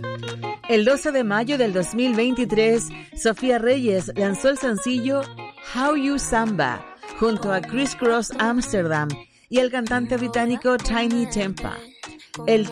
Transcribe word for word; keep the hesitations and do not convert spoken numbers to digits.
El doce de mayo del dos mil veintitrés, Sofía Reyes lanzó el sencillo How You Samba junto a Criss Cross Amsterdam y el cantante británico Tiny Tempa. El